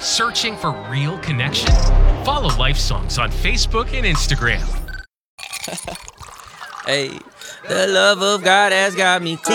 Searching for real connection? Follow Life Songs on Facebook and Instagram. Hey, the love of God has got me clean.